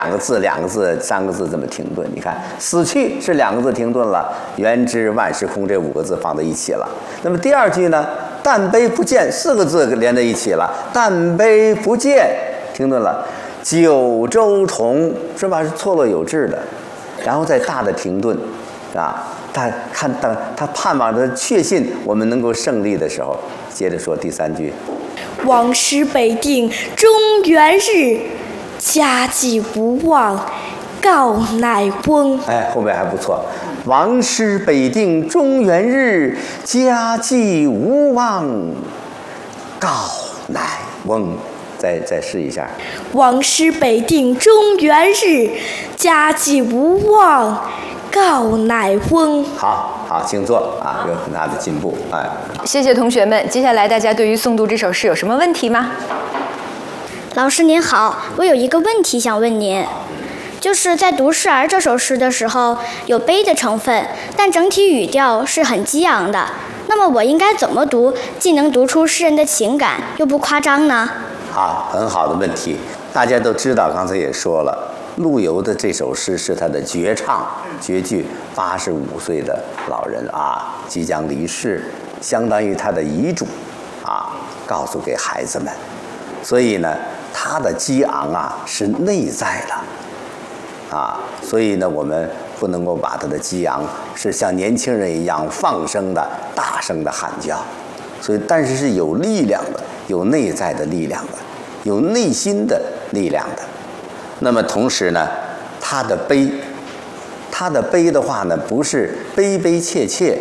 两个字、三个字这么停顿。你看，死去是2个字停顿了，缘知万事空这5个字放在一起了。那么第2句呢，但悲不见4个字连在一起了，但悲不见停顿了，九州同是吧？是错落有致的，然后再大的停顿，啊，他盼望着确信我们能够胜利的时候，接着说第3句， 王师北定中原日，家祭无忘告乃翁。 哎，后面还不错。王师北定中原日，家祭无忘告乃翁。再试一下。 王师北定中原日，家祭无忘告乃翁。 好，请坐啊，有很大的进步。哎， 谢谢同学们。接下来大家对于诵读这首诗有什么问题吗？ 老师您好，我有一个问题想问您，就是在读《示儿》这首诗的时候，有悲的成分，但整体语调是很激昂的。那么我应该怎么读，既能读出诗人的情感，又不夸张呢？ 好，很好的问题。大家都知道，刚才也说了，陆游的这首诗是他的绝唱绝句，85岁的老人啊，即将离世，相当于他的遗嘱啊，告诉给孩子们。所以呢，他的激昂啊是内在的啊，所以呢，我们不能够把他的激昂是像年轻人一样放声的、大声的喊叫。所以，但是是有力量的，有内在的力量的，有内心的力量的。那么同时呢，他的悲的话呢，不是悲悲切切，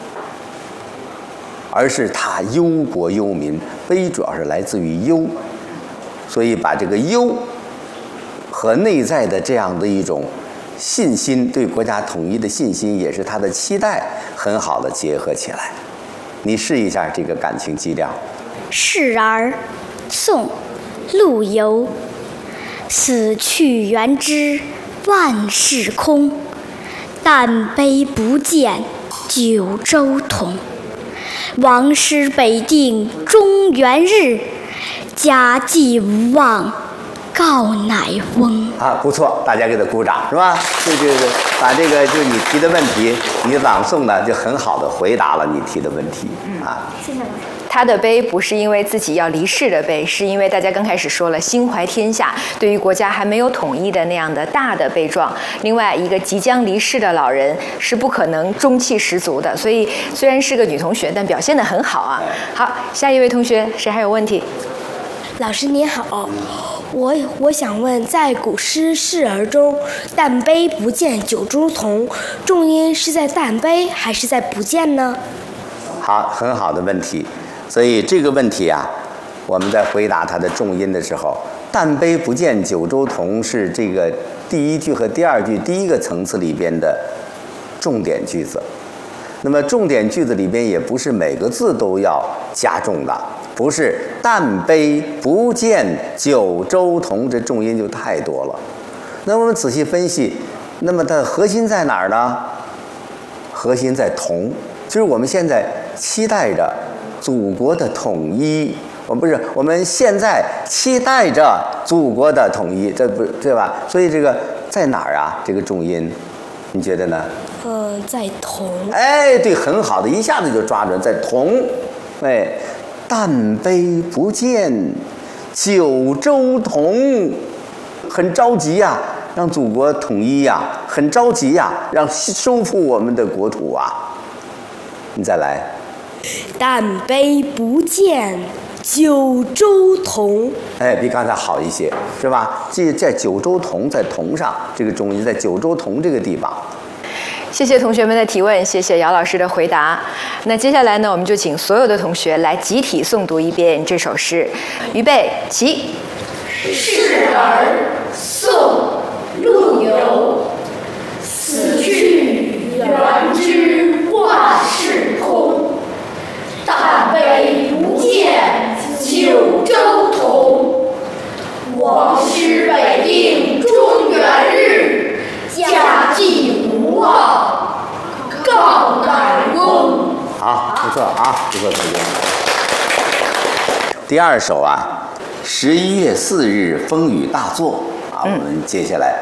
而是他忧国忧民。悲主要是来自于忧，所以把这个忧和内在的这样的一种信心，对国家统一的信心，也是他的期待，很好的结合起来。你试一下这个感情基调。 示儿，宋，陆游。死去元知万事空，但悲不见九州同。王师北定中原日，家祭无忘告乃翁。 啊，不错，大家给他鼓掌，是吧？这把这个就是你提的问题，你朗诵呢就很好的回答了你提的问题啊。 谢谢老师。 他的悲不是因为自己要离世的悲，是因为大家刚开始说了心怀天下，对于国家还没有统一的那样的大的悲壮。另外一个即将离世的老人是不可能中气十足的，所以虽然是个女同学，但表现得很好啊。好，下一位同学，谁还有问题？ 老师您好，我想问，在古诗《示儿》中，但悲不见九州同，重音是在但悲还是在不见呢？ 好，很好的问题。所以这个问题啊，我们在回答它的重音的时候，但悲不见九州同是这个第1句和第2句第1个层次里边的重点句子。那么重点句子里边也不是每个字都要加重的，不是但悲不见九州同，这重音就太多了。那我们仔细分析，那么它的核心在哪儿呢？核心在同，就是我们现在期待着祖国的统一，我们现在期待着祖国的统一，这不对吧？所以这个在哪儿啊？这个重音，你觉得呢？ 在同。 哎，对，很好的，一下子就抓准在同。哎，但悲不见九州同，很着急呀，让祖国统一呀，很着急呀，让收复我们的国土啊。你再来。 但悲不见九州同， 哎，比刚才好一些，是吧？这在九州同，在同上，这个重音在九州同这个地方。 谢谢同学们的提问，谢谢姚老师的回答。那接下来呢，我们就请所有的同学来集体诵读一遍这首诗。预备，起。 示儿，宋，陆游。死去元知万事空，但悲不见九州同。王师北定中原日，家祭无忘告乃翁。 好，不错啊，不错，同学。第2首啊，11月4日风雨大作啊， 我们接下来